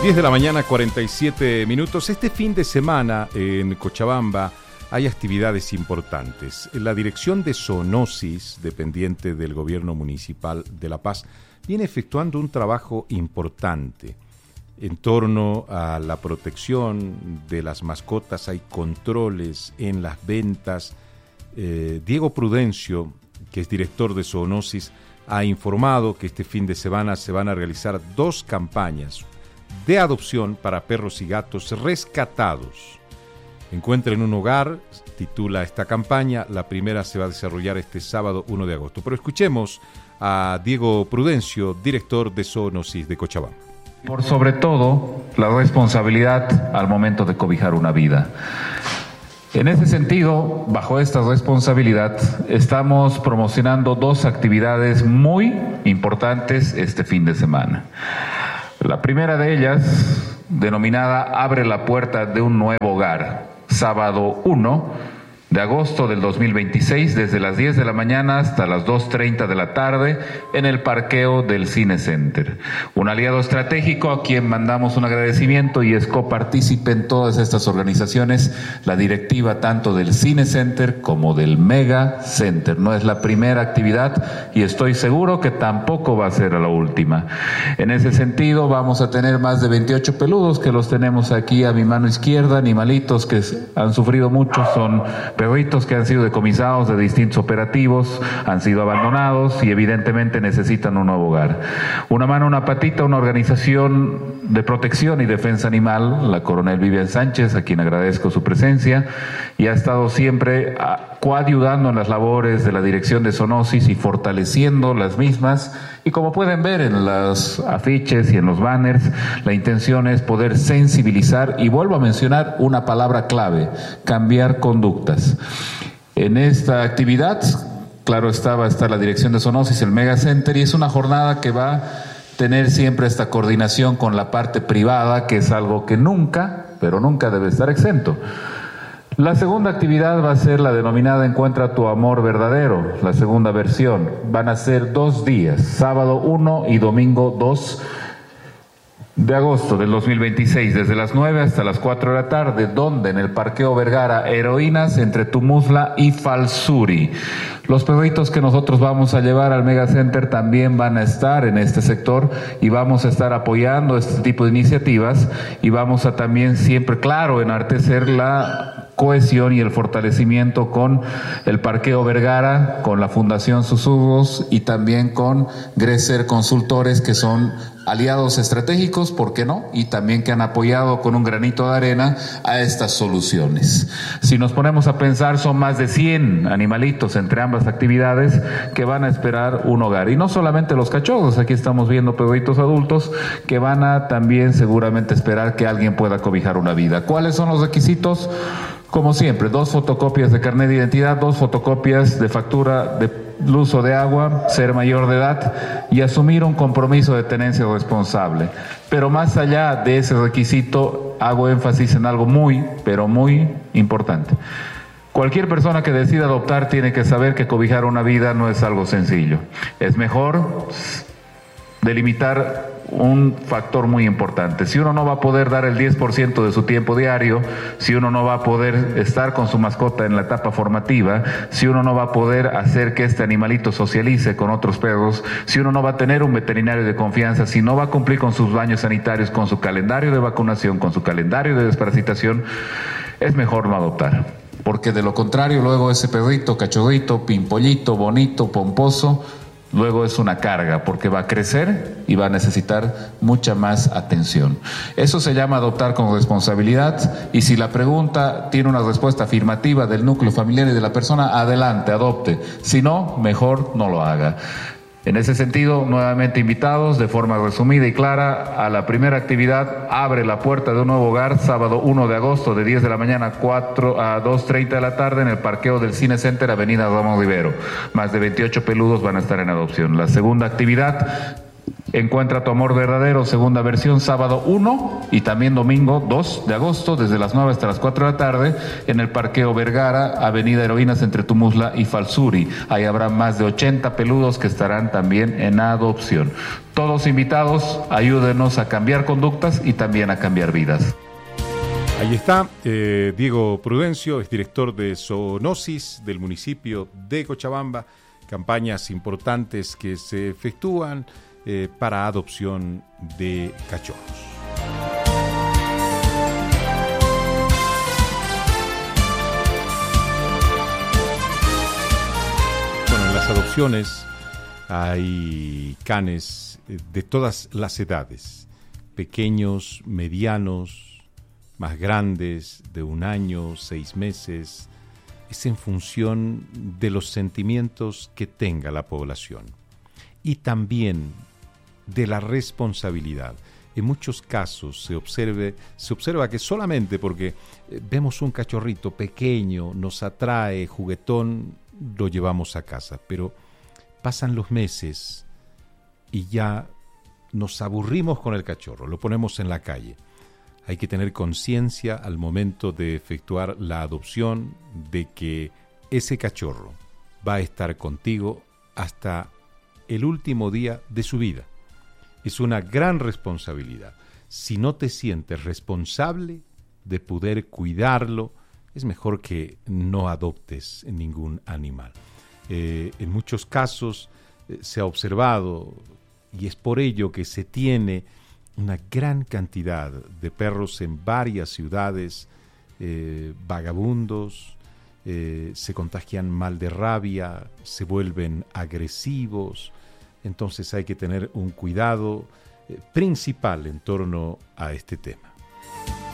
10 de la mañana, 47 minutos. Este fin de semana en Cochabamba hay actividades importantes. La Dirección de Zoonosis, dependiente del Gobierno Municipal de La Paz, viene efectuando un trabajo importante en torno a la protección de las mascotas. Hay controles en las ventas. Diego Prudencio, que es director de Zoonosis, ha informado que este fin de semana se van a realizar 2 campañas de adopción para perros y gatos rescatados. Encuentren un hogar, titula esta campaña. La primera se va a desarrollar este sábado 1 de agosto. Pero escuchemos a Diego Prudencio, director de Zoonosis de Cochabamba. Por sobre todo, la responsabilidad al momento de cobijar una vida. En ese sentido, bajo esta responsabilidad, estamos promocionando 2 actividades muy importantes este fin de semana. La primera de ellas, denominada Abre la puerta de un nuevo hogar, sábado 1 de agosto del 2026, desde las 10 de la mañana hasta las 2:30 de la tarde, en el parqueo del Cine Center. Un aliado estratégico a quien mandamos un agradecimiento y es copartícipe en todas estas organizaciones, la directiva tanto del Cine Center como del Mega Center. No es la primera actividad y estoy seguro que tampoco va a ser la última. En ese sentido, vamos a tener más de 28 peludos que los tenemos aquí a mi mano izquierda, animalitos que han sufrido mucho, son perritos que han sido decomisados de distintos operativos, han sido abandonados y evidentemente necesitan un nuevo hogar. Una mano, una patita, una organización de protección y defensa animal, la coronel Vivian Sánchez, a quien agradezco su presencia, y ha estado siempre coayudando en las labores de la Dirección de Zoonosis y fortaleciendo las mismas. Y como pueden ver en los afiches y en los banners, la intención es poder sensibilizar, y vuelvo a mencionar una palabra clave: cambiar conductas. En esta actividad, claro está la Dirección de Zoonosis, el Mega Center, y es una jornada que va a tener siempre esta coordinación con la parte privada, que es algo que nunca, pero nunca debe estar exento. La segunda actividad va a ser la denominada Encuentra tu amor verdadero, la segunda versión. Van a ser 2 días, sábado 1 y domingo 2 de agosto del 2026, desde las 9 hasta las 4 de la tarde, donde en el Parqueo Vergara, Heroínas entre Tumuzla y Falsuri. Los perritos que nosotros vamos a llevar al Mega Center también van a estar en este sector y vamos a estar apoyando este tipo de iniciativas, y vamos a también siempre, claro, enaltecer la cohesión y el fortalecimiento con el Parqueo Vergara, con la Fundación Susurros y también con Grecer Consultores, que son aliados estratégicos, ¿por qué no? Y también que han apoyado con un granito de arena a estas soluciones. Si nos ponemos a pensar, son más de 100 animalitos entre ambas actividades que van a esperar un hogar. Y no solamente los cachorros, aquí estamos viendo perritos adultos que van a también seguramente esperar que alguien pueda cobijar una vida. ¿Cuáles son los requisitos? Como siempre, 2 fotocopias de carnet de identidad, 2 fotocopias de factura de uso de agua, ser mayor de edad y asumir un compromiso de tenencia responsable. Pero más allá de ese requisito, hago énfasis en algo muy, pero muy importante. Cualquier persona que decida adoptar tiene que saber que cobijar una vida no es algo sencillo. Es mejor delimitar un factor muy importante. Si uno no va a poder dar el 10% de su tiempo diario, si uno no va a poder estar con su mascota en la etapa formativa, si uno no va a poder hacer que este animalito socialice con otros perros, si uno no va a tener un veterinario de confianza, si no va a cumplir con sus baños sanitarios, con su calendario de vacunación, con su calendario de desparasitación, es mejor no adoptar. Porque de lo contrario, luego ese perrito, cachorrito, pimpollito, bonito, pomposo, luego es una carga, porque va a crecer y va a necesitar mucha más atención. Eso se llama adoptar con responsabilidad, y si la pregunta tiene una respuesta afirmativa del núcleo familiar y de la persona, adelante, adopte. Si no, mejor no lo haga. En ese sentido, nuevamente invitados de forma resumida y clara a la primera actividad, Abre la puerta de un nuevo hogar, sábado 1 de agosto de 10 de la mañana a 2:30 de la tarde en el parqueo del Cine Center, Avenida Ramón Rivero. Más de 28 peludos van a estar en adopción. La segunda actividad, Encuentra tu amor verdadero, segunda versión, sábado 1 y también domingo 2 de agosto, desde las 9 hasta las 4 de la tarde, en el Parqueo Vergara, Avenida Heroínas entre Tumusla y Falsuri. Ahí habrá más de 80 peludos que estarán también en adopción. Todos invitados, ayúdenos a cambiar conductas y también a cambiar vidas. Ahí está, Diego Prudencio, es director de Zoonosis del municipio de Cochabamba. Campañas importantes que se efectúan para adopción de cachorros. Bueno, en las adopciones hay canes de todas las edades, pequeños, medianos, más grandes, de 1 año, 6 meses. Es en función de los sentimientos que tenga la población y también de la responsabilidad. En muchos casos se observa que solamente porque vemos un cachorrito pequeño, nos atrae, juguetón, lo llevamos a casa, pero pasan los meses y ya nos aburrimos con el cachorro, lo ponemos en la calle. Hay que tener conciencia al momento de efectuar la adopción de que ese cachorro va a estar contigo hasta el último día de su vida. Es una gran responsabilidad. Si no te sientes responsable de poder cuidarlo, es mejor que no adoptes ningún animal. En muchos casos se ha observado, y es por ello que se tiene una gran cantidad de perros en varias ciudades, vagabundos, se contagian mal de rabia, se vuelven agresivos. Entonces hay que tener un cuidado principal en torno a este tema.